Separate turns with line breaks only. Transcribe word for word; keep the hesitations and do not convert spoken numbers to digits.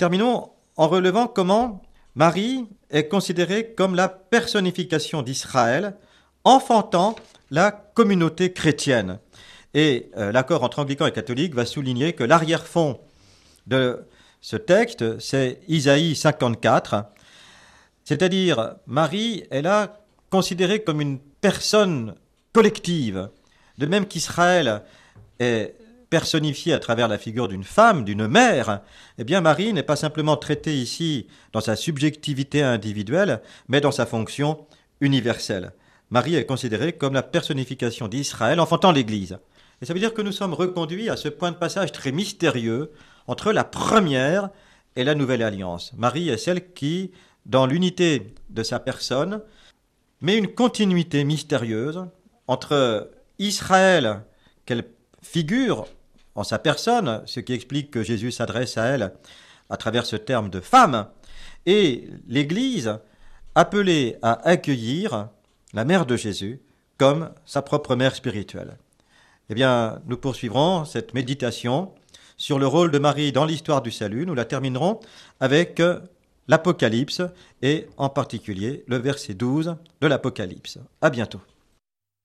terminons en relevant comment Marie est considérée comme la personnification d'Israël, enfantant la communauté chrétienne. Et euh, l'accord entre anglicans et catholiques va souligner que l'arrière-fond de ce texte, c'est Isaïe cinquante-quatre, c'est-à-dire Marie est là considérée comme une personne collective, de même qu'Israël est personnifié à travers la figure d'une femme, d'une mère. Eh bien Marie n'est pas simplement traitée ici dans sa subjectivité individuelle, mais dans sa fonction universelle. Marie est considérée comme la personnification d'Israël enfantant l'Église. Et ça veut dire que nous sommes reconduits à ce point de passage très mystérieux entre la première et la nouvelle alliance. Marie est celle qui, dans l'unité de sa personne, met une continuité mystérieuse entre Israël, qu'elle figure en sa personne, ce qui explique que Jésus s'adresse à elle à travers ce terme de femme, et l'Église appelée à accueillir la mère de Jésus comme sa propre mère spirituelle. Eh bien, nous poursuivrons cette méditation sur le rôle de Marie dans l'histoire du salut. Nous la terminerons avec l'Apocalypse et en particulier le verset douze de l'Apocalypse. À bientôt.